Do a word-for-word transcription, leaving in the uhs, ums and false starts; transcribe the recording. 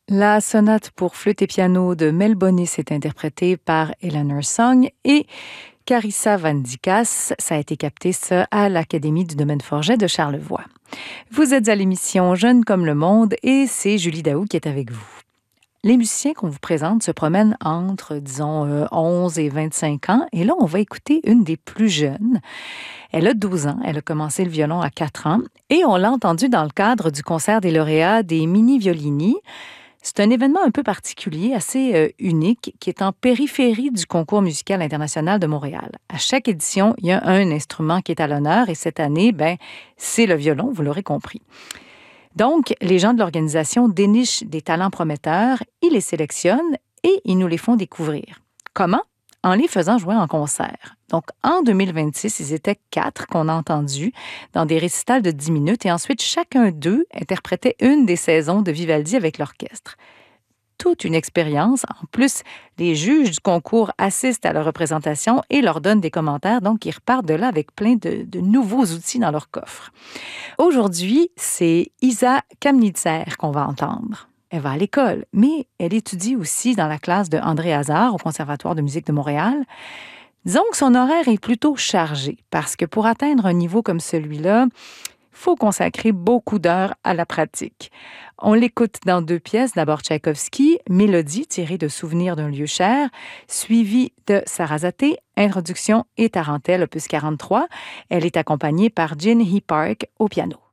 La sonate pour flûte et piano de Mel Bonis est interprétée par Eleanor Song et Carissa Van Dykas. Ça a été capté ça à l'Académie du domaine Forget de Charlevoix. Vous êtes à l'émission Jeunes comme le monde et c'est Julie Daou qui est avec vous. Les musiciens qu'on vous présente se promènent entre, disons, euh, onze et vingt-cinq ans. Et là, on va écouter une des plus jeunes. Elle a douze ans. Elle a commencé le violon à quatre ans. Et on l'a entendue dans le cadre du concert des lauréats des mini-violini. C'est un événement un peu particulier, assez euh, unique, qui est en périphérie du Concours musical international de Montréal. À chaque édition, il y a un instrument qui est à l'honneur. Et cette année, ben, c'est le violon, vous l'aurez compris. Donc, les gens de l'organisation dénichent des talents prometteurs, ils les sélectionnent et ils nous les font découvrir. Comment? En les faisant jouer en concert. Donc, en deux mille vingt-six, ils étaient quatre qu'on a entendus dans des récitals de dix minutes et ensuite, chacun d'eux interprétait une des saisons de Vivaldi avec l'orchestre. Toute une expérience. En plus, les juges du concours assistent à leur représentation et leur donnent des commentaires, donc ils repartent de là avec plein de, de nouveaux outils dans leur coffre. Aujourd'hui, c'est Isa Kamnitzer qu'on va entendre. Elle va à l'école, mais elle étudie aussi dans la classe de André Hazard au Conservatoire de musique de Montréal. Disons que son horaire est plutôt chargé, parce que pour atteindre un niveau comme celui-là, il faut consacrer beaucoup d'heures à la pratique. On l'écoute dans deux pièces, d'abord Tchaïkovski, Mélodie tirée de Souvenirs d'un lieu cher, suivie de Sarasate, Introduction et Tarentelle, opus quarante-trois. Elle est accompagnée par Jin Hee Park au piano.